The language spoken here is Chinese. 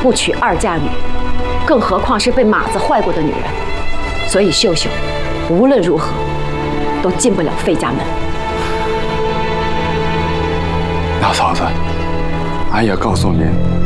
不娶二嫁女，更何况是被马子坏过的女人。所以秀秀无论如何都进不了费家门。 老嫂子，俺也告诉您。